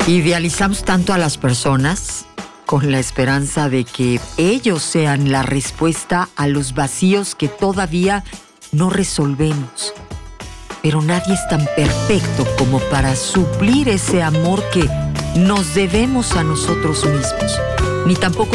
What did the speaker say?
Idealizamos tanto a las personas con la esperanza de que ellos sean la respuesta a los vacíos que todavía no resolvemos. Pero nadie es tan perfecto como para suplir ese amor que nos debemos a nosotros mismos. Ni tampoco